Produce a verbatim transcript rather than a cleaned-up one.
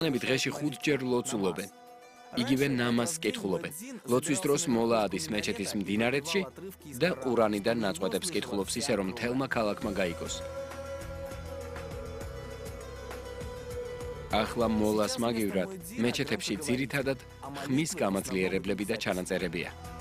მუსულმანები დღეში ხუთჯერ ლოცულობენ. იგივე ნამაზს კითხულობენ. ლოცვის დროს მოლა ადის მეჩეთის მდინარეთში და ყურანიდან ნაწყვეტებს კითხულობს ისე, რომ მთელმა ქალაქმა გაიგოს. ახლა მოლას მაგივრად მეჩეთებში ძირითადად ხმის გამაძლიერებლები და ჩანაწერებია.